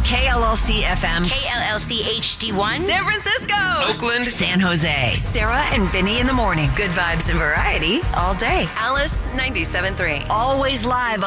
KLLC FM. KLLC HD1. San Francisco. Oakland. San Jose. Sarah and Vinny in the morning. Good vibes and variety all day. Alice 97.3. Always live on